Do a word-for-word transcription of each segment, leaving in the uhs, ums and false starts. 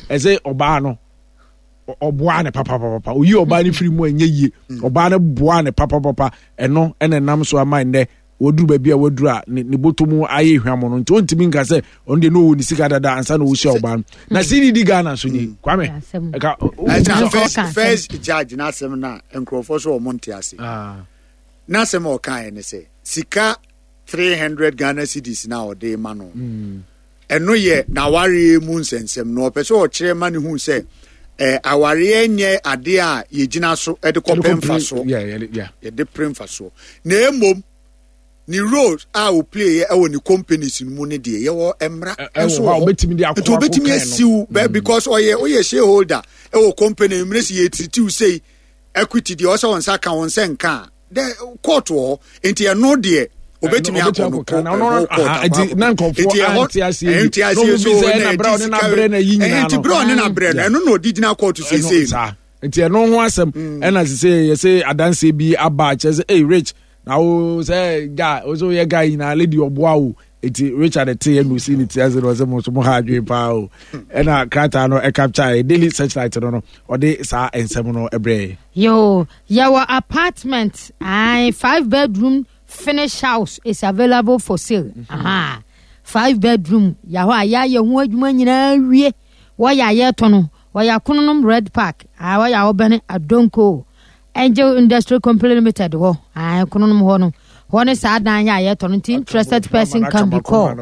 ɛsɛ ɔbaa no ɔboa ne papa papa oyi ɔbaa ne firi mu enye yie ɔbaa ne boa ne papa papa ɛno ɛna nam so ama ndɛ woduru baabi a woduru a ne botomu ayɛ hwamo no nti ontimi nka sɛ on de no ni sika dada ansa na wo hia ɔbaa na C D D Ghana so ni kwame ɛka first first judge na asɛm na nkrofo so o monte ase ah na asɛm o kan ne sɛ sika three hundred Ghana cedis na ɔde ma no ɛno yɛ na ware mu nsensem no ɔpɛ sɛ ɔkyerɛ ma ne hu sɛ eh aware nye ade a yegyina so e de kopemfa so yeah yeah ye de premfa so na emom ni role a o play e wo ni companies mu ne de ye wo emra enso wo betimi de akwa to betimi asiu because oye oye shareholder e wo company mresi ye treat say equity de o so won sa kan won se nka de court wo enti e no de obetimi akọ na no enti na nkonfo anti asie no bi se na bra oni na bre na yi nyina no enti bra oni na bre na no no di na court say say enti e no ho asem e na say ye say adanse bi aba che say hey Rich na o say guy o so ye guy na lady oboa o enti Richard te no see ni tiaze no say mo so mo ha adwe pa o e na krata no e capture daily searchlight no no o de sa ensem no ebre yo your apartment I five bedroom finish house is available for sale. Mm-hmm. Aha. Five bedroom. Ya ho aya ye ho adwuma nyina wie. Wo ya ye to no. Wo ya Kononom Red Park. Ah wo ya obene Adonko. Angel Industrial Company Limited ho. Ah Kononom ho no. Ho ne sa dan ya ye to no. Interested person can be called.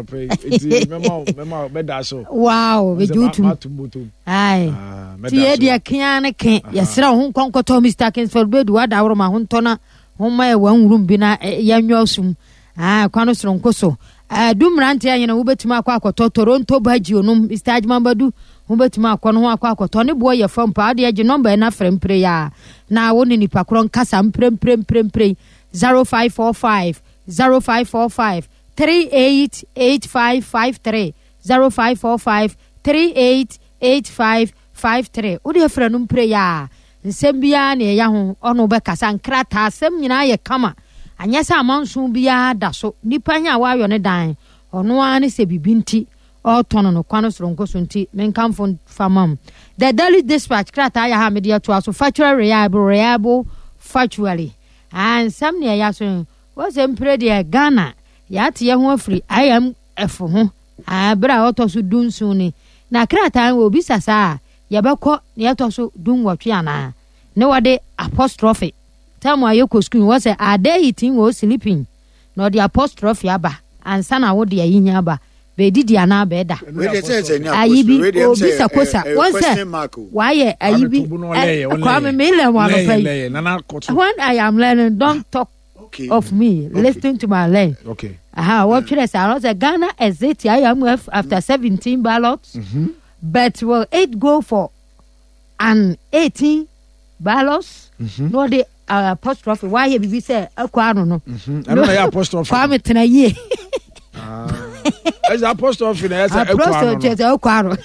Wow, we do to. Ai. Ti e dia kian ne ken. Ya sra ho konkoto Mister Kingsford bedu wada woro ma ho ntona. Homa e wan room bi na yanwasum ah kwano soronko so ah dumrante anyina wo betuma akwa akoto Toronto baji onum Mister Ajmambadu wo betuma akwa no ho akwa akoto ne bo ye fam pa de age number na frempre ya na wo ne nipa kro nkasa mprempre mprempre zero five four five zero five four five three eight eight five five three zero five four five three eight eight five five three wo de fra no mpre ya nsembia ne ya ho ono be kasa nkrata asem nyina ye kama anyasa amanso bia da so nipa nya wa ayo ne dan ono ani se bibinti o tono no kwano soronko so nti menkamfo famam the Daily Dispatch krata ya ha media to aso factual reliable reliable factually and some ne ya so was empre de Ghana ya te ye ho afri I am efo ho abra otoso dunsu ni na krata obi sasa yabako ne yatoso dun watwe ana ne wade apostrophe tamu ayeko school was say are they eating or sleeping no the apostrophe aba ansa na wo de ayinya aba be didi ana be da ayibi obi sakosa won say why ayibi kwame me le wa no pay when I am learning don't talk okay. Of me okay. Listen to my line okay aha what should I say I say Ghana exit I am after seventeen ballots mm-hmm. But will it go for an eighteen ballots? Mm-hmm. No, the uh, apostrophe. Why have you said a quano? No, I don't know apostrophe. Farm it in a year. As apostrophe, as a quano.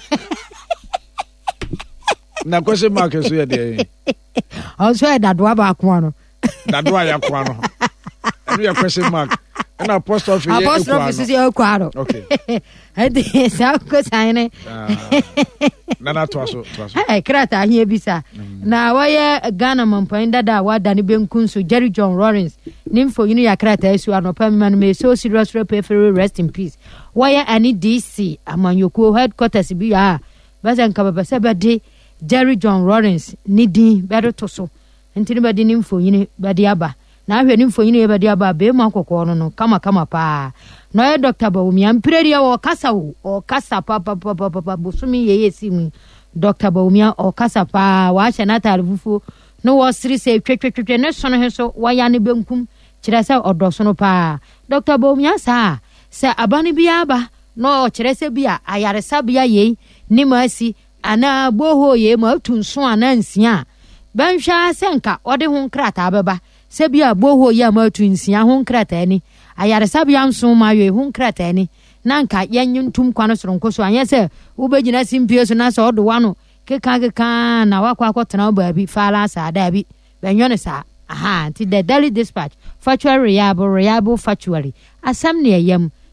Na question mark is here. Also, that waba quano. That why a quano. And your question mark. An apostrophe. Apostrophe is your quano. Okay. And the South Coast, I know. Nana twaso twaso eh krata ahia bisa na waya Ghana mampoinda da wada ne benkunso Jerry John Lawrence nimfo yinu ya krata esu anopa man me so serious referee rest in peace waya ani D C amanyoko headquarters bi ya basa nkababa sabade Jerry John Lawrence nidi bedo toso ntini badi nimfo yinu badi aba na ahwe nimfo yinu badi aba be mu akokọ no no kama kama pa no e Doctor Bawumia mpreria wo kasa wo o kasa pa pa pa pa bosumi yeye simu Doctor Bawumia o kasa pa wa hye na tarifufo no wo siri se twetwetwe ne sono he so wa ya ne benkum kire se odoso no pa Doctor Bawumia sa se abane bia ba no kire se bia ayaresa bia ye ni masi ana boho ye ma tunso ana nsia banhwa senka ode ho nkrata abeba se bia boho ye ma tunsia ho nkrata ni ayaresa bia nso ma ye ho nkrata ni nanka yenyuntum kwano soronko so anyese ubegina simpie so na so odo wano keka keka na wakwa akotena baabi fala sa da bi benyo sa aha ti the Daily Dispatch factual reliable reliable factually asam ne yam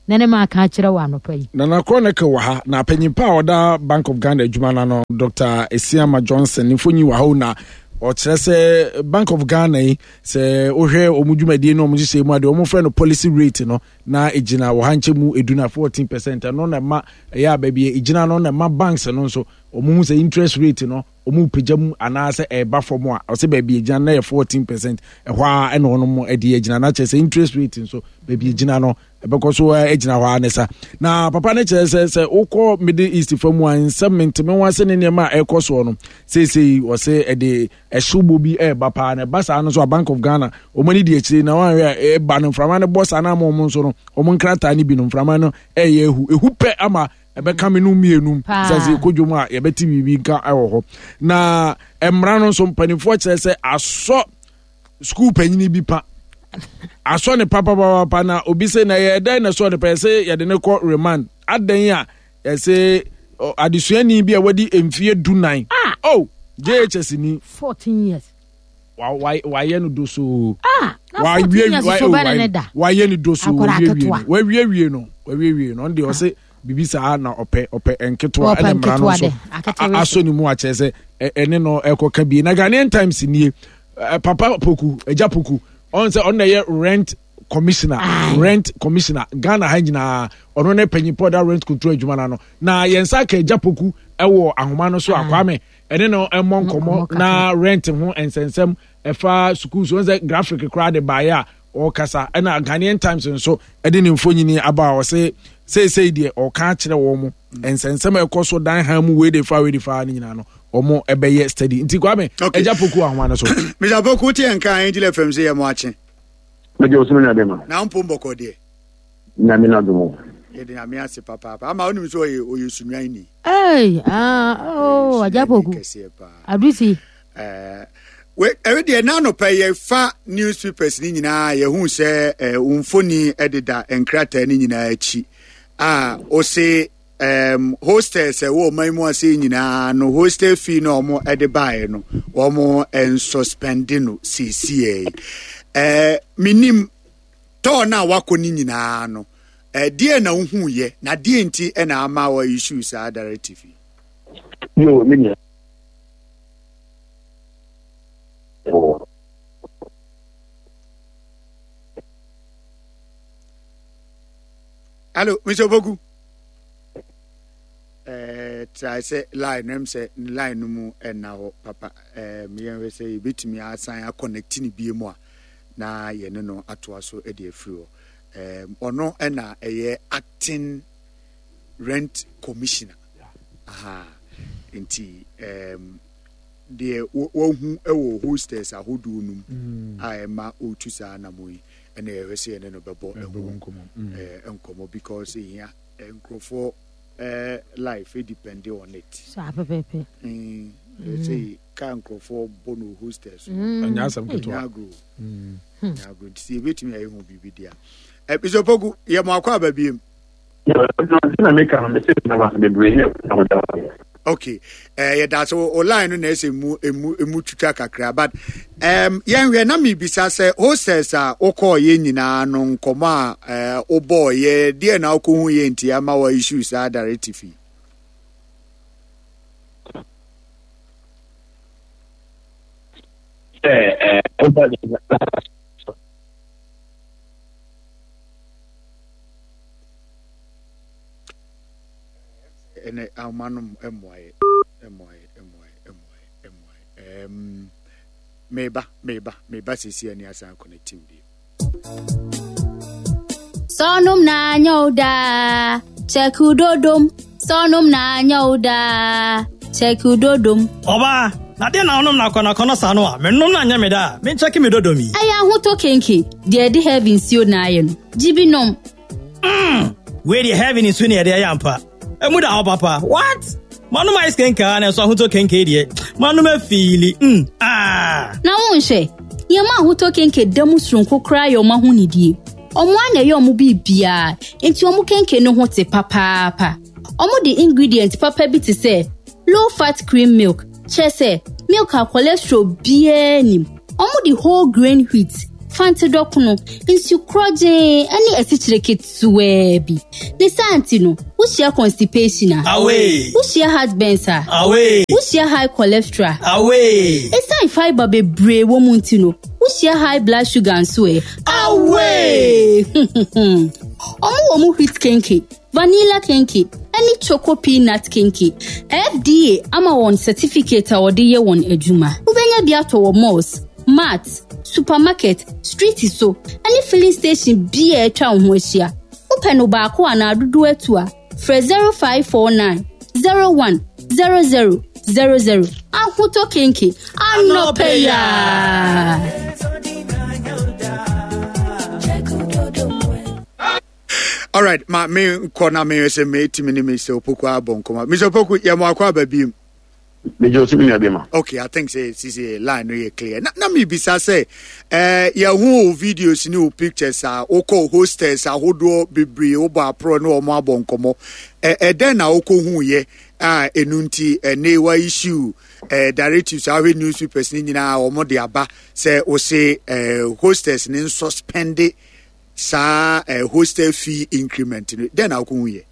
na ne ma ka kyerɛ wa no pai na na chronicle wa ha na panyimpa oda Bank of Ghana adwuma na no Doctor Esiama Johnson nifonyi wa ho na o kyerɛ sɛ Bank of Ghana yi sɛ ohwɛ omudwumadi no omugye mu ade omufrɛ no policy rate no na ejina wo hanche mu eduna fourteen percent no na ma ya ba bi ejina no na ma banks no nso omu sɛ interest rate no omu pejam anaasɛ eba form a ɔsɛ ba bi ejina na fourteen percent ɛhɔ a ɛna ɔno mo edi ejina na kyerɛ sɛ interest rate nso ba bi ejina no ɛbɛkɔ so ejina hɔ anesa na papa ne kyerɛ sɛ sɛ ukɔ Middle East famu ansɛ menteme wase ne ne ma ɛkɔ so no sesei ɔsɛ ɛde ɛhyew bi ɛba pa na basa no so a Bank of Ghana ɔmani di akyire na wan hwɛ ɛba no mframa ne boss ana ma ɔmo nso no ɔmo nkrata ne bi no mframa no ɛyɛ ehu ehu pɛ ama ɛbɛka me no mienum sɛ kodwom a yɛbɛti bibi nka ɛwɔ hɔ na ɛmra no nso mpanimfoɔ kyerɛ sɛ asɔ school panyini bi pa asɔ ne papa papa na obi sɛ na yɛda na sɔ ne pɛ sɛ yɛde ne kɔ remand adan a yɛsɛ adesuani bi a wadi mfie dunan oh J H S ni fourteen years wa wa yɛ no do so ah wa wie wa yɛ no do so wa wie wa wie wie no wa wie wie no ɔnde ɔsɛ bibi saa na ɔpɛ ɔpɛ enketewa ɛna mmara no so aso ne mu akyɛ sɛ ɛne no ɛkɔka bi na Ghanaian Times nie papa poku agya poku on sɛ ɔno yɛ rent commissioner rent commissioner Ghana ha nyinaa ɔno ne panyimpo da rent control adwuma na no na yɛnsa ka agya poku ɛwɔ ahoma no so akwame ɛne no ɛmɔ nkɔmɔ na rent ho ensensɛm ɛfa schools on sɛ graphic crowd baeɛ a ɔkasa ɛna Ghanaian Times nso ɛde ne mfonyini aba a ɔsɛ say say deɛ ɔka kyerɛ wɔn mo nsɛnsɛm ɛkɔ so dan ha mu wei de fa wei de fa ne nyinaa no ɔmo ɛbɛyɛ steady nti kwame ɛgya poku ahoma no so Mister Poku tie nka Angel F M say yɛ mo akye meje osunu na bema na mpo mbɔkɔ deɛ na mi na domo yɛ de na me ase papa ama onim so ɔyɛ ɔyɛ sunuan ni eh ah oh ɛgya poku adusi eh we everyday na no pay ye fa newspapers ni nyinaa ye hu sɛ eh umfoni edida enkrata ni nyinaa achi ah o se um hostels e wo man mu ase nyinaa no hostel fee no omo ede bae no omo en suspend no C C A eh minim to na wako ni nyinaa no eh die na hu ye na die nti e na ama wa issues a directive yo minya Hello, Mister Poku. Eh, try say line em say line no mu e na ho papa. Eh, me yen say betimi asan a connect ni bi mu a na ye ne no atoa so e de afiri ho. Eh, ono e na eye acting rent commissioner. Aha. Nti em de wo hu e wo hostels ahodo num a e ma otu sa na moyi. And I say no bebo eh enkomo because here enkrofo eh life it depend on it so apepepe mm say kan enkrofo bono hostess anya sam keto agro mm agro see betimi ayi hu bibi dia eh Mister Poku ye mo akwa babiem na make am me say na ba be bre here okay eh yeah that's o line no na ese mu emu emu twitwa kakra but um yen hwe na me bisa say hostels a okọ ye nyina no nkomo a eh obo ye de na okọ hu ye ntia ma wa issues a directive eh eh oba de ene amanum emoye emoye emoye emoye emoye em meba meba meba sisi ani asan connectivity sonum na nyoda chekudodum sonum na nyoda chekudodum oba na de na onum na kona kona sanu a menum na nya meda me cheki me dodomi aya hu to kenke de de heaven sio na aye no jibinom mm we de heaven is when de yampa emu da papa what manu mais kenka na so ahuto kenke de manu ma feeli mm ah na wonhwe ye ma ahuto kenke damu sronko kra yo ma hu ni die omo ana ye omo bibia enti omo kenke no ho te papa papa omo the ingredient papa bi te say low fat cream milk chese milk a cholesterol bia nim omo the whole grain wheat fanti dɔko no nsu kroje ani asikyire ketuwa bi ne santi no wohia constipation away wohia heartburns away wohia high cholesterol away esai fiber bebre wo munti no wohia high blood sugar nso e away omo wo mu wheat kenke vanilla kenke any choco peanut kenke F D A ama won certificate a wode ye won adwuma ubenya bia to wo malls mart supermarket street so any filling station bia etwa ho ahia upe no ba ko ana adudu atu a for zero five four nine zero one zero zero zero zero ahuto kenke anopeya. All right, ma me kona me se me timi ni me se opoku abonkoma. Me se opoku ya mo akwa babiem. Me jo timi na bema. Okay, I think say say line no ye clear. Na na me bisa say eh ya hu videos ni o pictures a o ko hostess a hodo bebre o ba pro no mo abonkomo. Eh eh den na o ko hu ye ah enunti eh ne wa issue eh directives a we newspapers ni nyina o mo de aba say o say eh hostess ni suspend sa uh, hostel fee increment then I'll come here.